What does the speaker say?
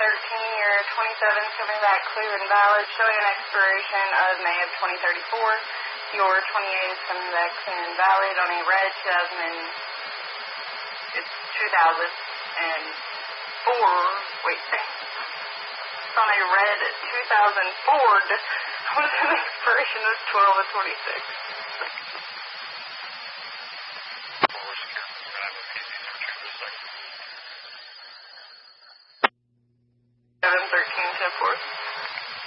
year 27 coming back clear and valid, showing an expiration of May of 2034. Your 28 is coming back clear and valid on a red 2004, wait, it's on a red 2000 Ford with an expiration of 12 of 26.